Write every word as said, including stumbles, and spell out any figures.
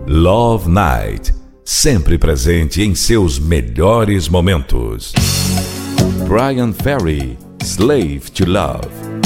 Love Night, sempre presente em seus melhores momentos. Bryan Ferry, Slave to Love.